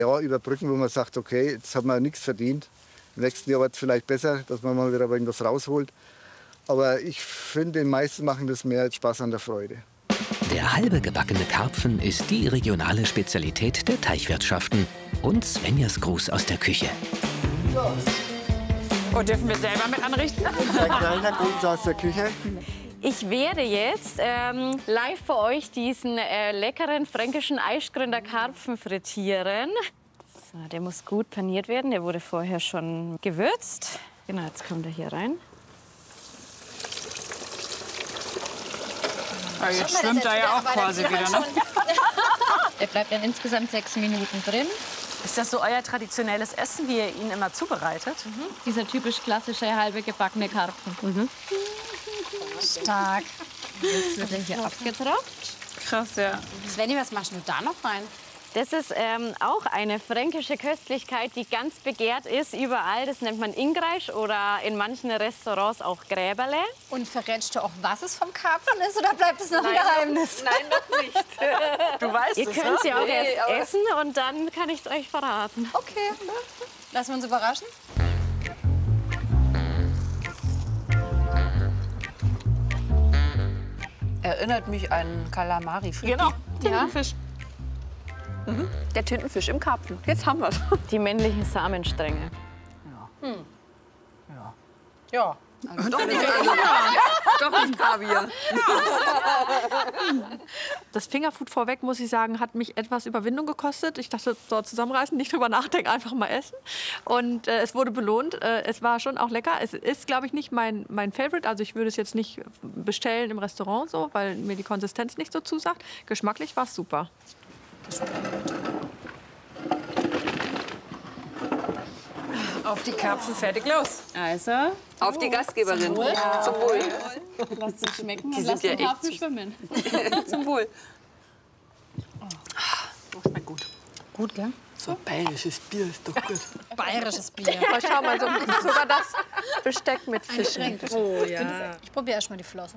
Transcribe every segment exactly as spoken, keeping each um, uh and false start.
Ja, überbrücken, wo man sagt, okay, jetzt haben wir nichts verdient. Im nächsten Jahr wird es vielleicht besser, dass man mal wieder irgendwas rausholt. Aber ich finde, die meisten machen das mehr als Spaß an der Freude. Der halbe gebackene Karpfen ist die regionale Spezialität der Teichwirtschaften. Und Svenjas Gruß aus der Küche. So. Und dürfen wir selber mit anrichten? Ein kleiner Gruß aus der Küche. Ich werde jetzt ähm, live für euch diesen äh, leckeren fränkischen Aischgründer Karpfen frittieren. So, der muss gut paniert werden. Der wurde vorher schon gewürzt. Genau, jetzt kommt er hier rein. Ja, jetzt schwimmt er ja auch quasi wieder, ne? Der bleibt dann insgesamt sechs Minuten drin. Ist das so euer traditionelles Essen, wie ihr ihn immer zubereitet? Mhm. Dieser typisch klassische halbe gebackene Karpfen. Mhm. Stark. Jetzt wird er hier abgetropft. Krass, ja. Svenny, was machst du da noch rein? Das ist ähm, auch eine fränkische Köstlichkeit, die ganz begehrt ist überall. Das nennt man Ingreisch oder in manchen Restaurants auch Gräberle. Und verrätst du auch, was es vom Karpfen ist, oder bleibt es noch ein Nein, Geheimnis? Nein, noch nicht. Du weißt Ihr es, könnt sie ne? auch Nee, erst aber- essen und dann kann ich es euch verraten. Okay, lassen wir uns überraschen. Erinnert mich an Kalamari. Genau, Ja. Tintenfisch. Mhm. Der Tintenfisch im Karpfen. Jetzt haben wir es. Die männlichen Samenstränge. Ja. Also doch, nicht, also, doch nicht Kaviar. Das Fingerfood vorweg, muss ich sagen, hat mich etwas Überwindung gekostet. Ich dachte, so zusammenreißen, nicht drüber nachdenken, einfach mal essen. Und äh, es wurde belohnt. Äh, es war schon auch lecker. Es ist, glaube ich, nicht mein, mein Favorite. Also ich würde es jetzt nicht bestellen im Restaurant, so, weil mir die Konsistenz nicht so zusagt. Geschmacklich war es super. Auf die Karpfen, fertig, los. Also, Auf die Gastgeberin. Zum Wohl. lasst es schmecken Die und sind lasst ja den echt Karpfen schwimmen. Zum Wohl. Oh, schmeckt gut. Gut, gell? So bayerisches Bier ist doch gut. Bayerisches Bier. Aber schau mal, so, sogar das Besteck mit Fischen. Oh ja. Ich probiere erst mal die Flosse.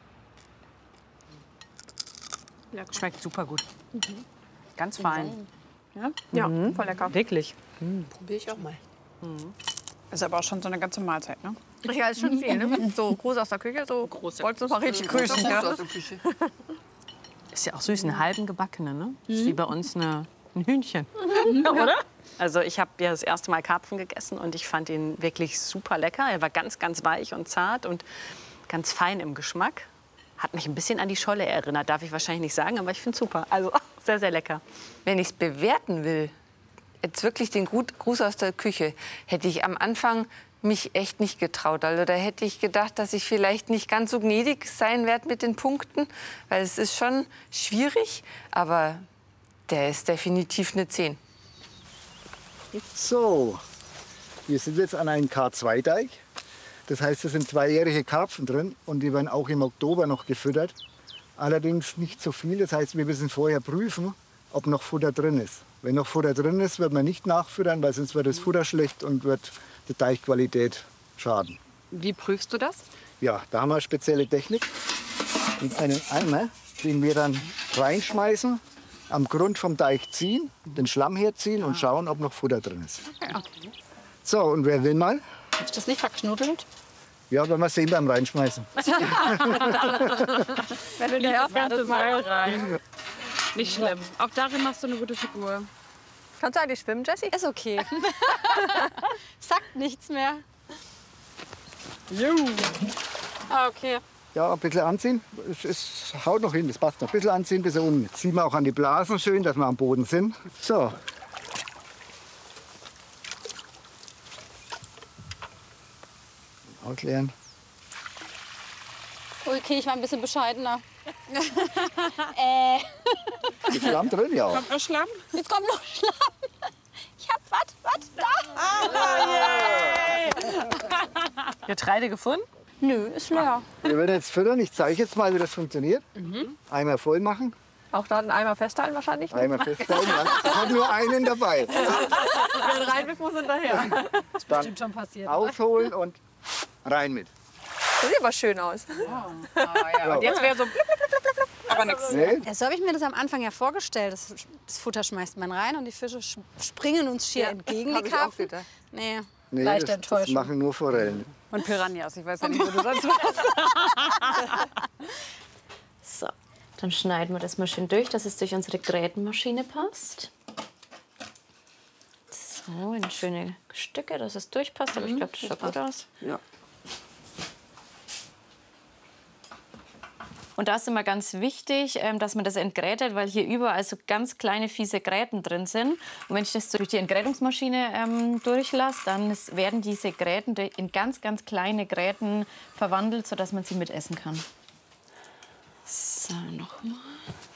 Schmeckt super gut. Ganz fein. Ja? Ja, voll lecker. Wirklich. Probiere ich auch mal. Ist aber auch schon so eine ganze Mahlzeit, ne? Ja, ist schon viel, ne? So groß aus der Küche, so Große. wolltest du mal richtig grüßen. Ja. Ja. Aus der Küche. Ist ja auch süß, einen halben gebackenen, ne? Ist wie bei uns eine, ein Hühnchen. Oder? Also ich habe ja das erste Mal Karpfen gegessen und ich fand ihn wirklich super lecker. Er war ganz, ganz weich und zart und ganz fein im Geschmack. Hat mich ein bisschen an die Scholle erinnert, darf ich wahrscheinlich nicht sagen, aber ich finde es super. Also sehr, sehr lecker. Wenn ich es bewerten will, jetzt wirklich den Gruß aus der Küche, hätte ich am Anfang mich echt nicht getraut. Also da hätte ich gedacht, dass ich vielleicht nicht ganz so gnädig sein werde mit den Punkten, weil es ist schon schwierig, aber der ist definitiv eine zehn. So, wir sind jetzt an einem K zwei Teig. Das heißt, es sind zweijährige Karpfen drin und die werden auch im Oktober noch gefüttert. Allerdings nicht so viel. Das heißt, wir müssen vorher prüfen, ob noch Futter drin ist. Wenn noch Futter drin ist, wird man nicht nachfüttern, weil sonst wird das Futter schlecht und wird die Teichqualität schaden. Wie prüfst du das? Ja, da haben wir eine spezielle Technik. In einen Eimer, den wir dann reinschmeißen, am Grund vom Teich ziehen, den Schlamm herziehen und schauen, ob noch Futter drin ist. Okay. So, und wer will mal? Ist das nicht verknuddelt? Ja, werden wir sehen beim Reinschmeißen. Wenn du der ganze Mal rein. Nicht schlimm. Auch darin machst du eine gute Figur. Kannst du eigentlich schwimmen, Jessie? Ist okay. Sagt nichts mehr. Ah, okay. Ja, ein bisschen anziehen. Es, es haut noch hin, das passt noch. Ein bisschen anziehen bis unten. Jetzt sieht man auch an die Blasen schön, dass wir am Boden sind. So. Ausleeren. Okay, ich war ein bisschen bescheidener. äh, Ist Schlamm drin, ja. Kommt noch Schlamm? jetzt kommt noch Schlamm. Ich hab was, was da. Getreide gefunden? Nö, ist leer. Wir werden jetzt füttern. Ich zeige jetzt mal, wie das funktioniert. Eimer voll machen, Auch da einen Eimer festhalten wahrscheinlich. Eimer festhalten. Ich habe nur einen dabei. Wenn rein mit muss hinterher. Dann Schon passiert. ausholen und rein mit. Das sieht aber schön aus. Ja. Jetzt wäre so. Aber nichts. Nee? Ja, so habe ich mir das am Anfang ja vorgestellt. Das, das Futter schmeißt man rein und die Fische sch- springen uns schier entgegen. hab Die ich auch Karpfen. gedacht. Nee, Nee, leichte das, das Enttäuschung. machen nur Forellen. Und Piranhas, ich weiß ja nicht, wo du sonst warst. So, dann schneiden wir das mal schön durch, dass es durch unsere Grätenmaschine passt. So, in schöne Stücke, dass es durchpasst. Aber ich glaube, das schaut gut aus. Ja. Und da ist immer ganz wichtig, ähm, dass man das entgrätet, weil hier überall so ganz kleine, fiese Gräten drin sind. Und wenn ich das durch die Entgrätungsmaschine ähm, durchlasse, dann ist, werden diese Gräten in ganz, ganz kleine Gräten verwandelt, sodass man sie mitessen kann. So, nochmal.